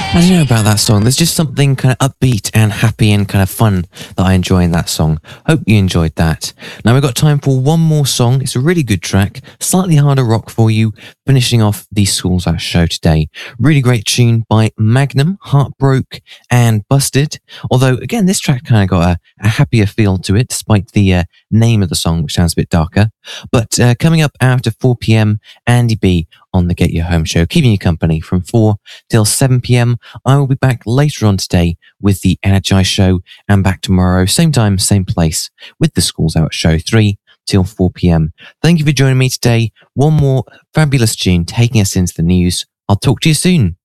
I don't know about that song. There's just something kind of upbeat and happy and kind of fun that I enjoy in that song. Hope you enjoyed that. Now we've got time for one more song. It's a really good track, slightly harder rock for you, finishing off the Schools Out show today. Really great tune by Magnum, Heartbroke and Busted. Although, again, this track kind of got a happier feel to it, despite the name of the song, which sounds a bit darker. But coming up after 4 p.m, Andy B on the Get Your Home show, keeping you company from 4 till 7 p.m. I will be back later on today with the Energize show and back tomorrow, same time, same place with the Schools Out show, 3 till 4 p.m. Thank you for joining me today. One more fabulous tune taking us into the news. I'll talk to you soon.